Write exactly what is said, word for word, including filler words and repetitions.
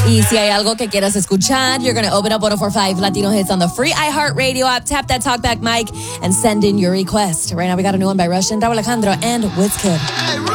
Y si hay algo que quieras escuchar, you're going to open up one oh four point five Latino Hits on the free iHeartRadio app. Tap that talkback mic and send in your request. Right now, we got a new one by Russian, Raúl Alejandro, and Wizkid.